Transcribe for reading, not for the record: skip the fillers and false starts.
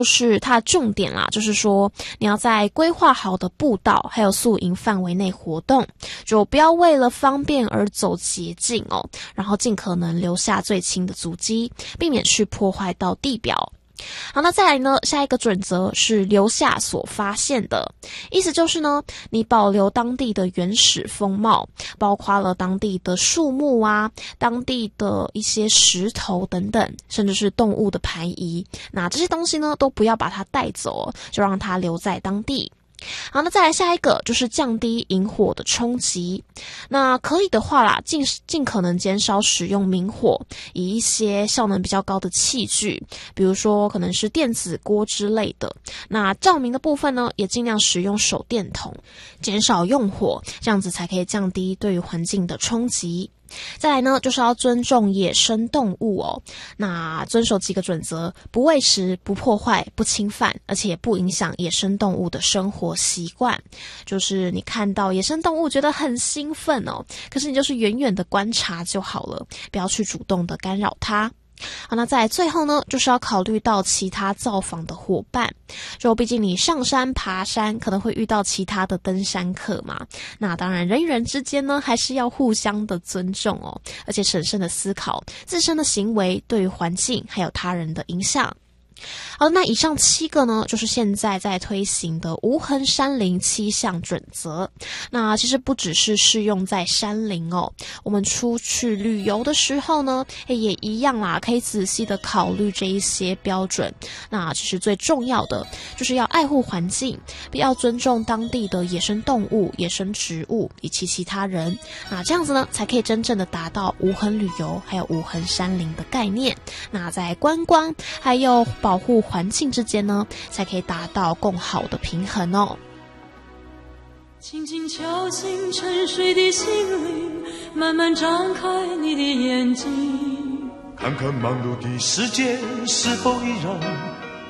就是它的重点啦，就是说你要在规划好的步道还有宿营范围内活动，就不要为了方便而走捷径哦，然后尽可能留下最轻的足迹，避免去破坏到地表。好，那再来呢，下一个准则是留下所发现的，意思就是呢，你保留当地的原始风貌，包括了当地的树木啊，当地的一些石头等等，甚至是动物的排遗，那这些东西呢，都不要把它带走，就让它留在当地。好，那再来下一个就是降低引火的冲击。那可以的话啦，尽可能减少使用明火，以一些效能比较高的器具，比如说可能是电子锅之类的。那照明的部分呢，也尽量使用手电筒，减少用火，这样子才可以降低对于环境的冲击。再来呢，就是要尊重野生动物哦。那遵守几个准则：不喂食、不破坏、不侵犯，而且也不影响野生动物的生活习惯。就是你看到野生动物觉得很兴奋哦，可是你就是远远的观察就好了，不要去主动的干扰它。好，那在最后呢，就是要考虑到其他造访的伙伴，就毕竟你上山爬山可能会遇到其他的登山客嘛，那当然人与人之间呢，还是要互相的尊重哦，而且审慎的思考自身的行为对于环境还有他人的影响。好，那以上7个呢，就是现在在推行的无痕山林7项准则。那其实不只是适用在山林哦，我们出去旅游的时候呢，也一样啦，可以仔细的考虑这一些标准。那其实最重要的就是要爱护环境，必要尊重当地的野生动物、野生植物以及其他人。那这样子呢，才可以真正的达到无痕旅游还有无痕山林的概念。那在观光还有保护环境之间呢，才可以达到更好的平衡哦。 轻轻敲醒沉睡的心灵，慢慢张开你的眼睛， 看看忙碌的世界是否依然